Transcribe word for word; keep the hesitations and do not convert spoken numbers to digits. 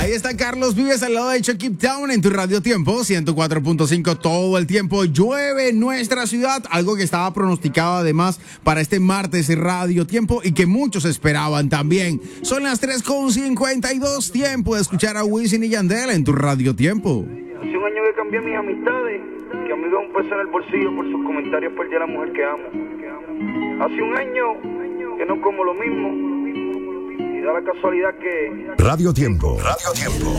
Ahí está Carlos Vives al lado de Keep Town en tu Radio Tiempo, ciento cuatro punto cinco todo el tiempo. Llueve en nuestra ciudad, algo que estaba pronosticado además para este martes de Radio Tiempo y que muchos esperaban también. Son las tres con cincuenta y dos, tiempo de escuchar a Wisin y Yandel en tu Radio Tiempo. Hace un año que cambié mis amistades, que a mí da un peso en el bolsillo por sus comentarios, perdí a la mujer que amo. Hace un año que no como lo mismo y da la casualidad que... Radio Tiempo, Radio Tiempo.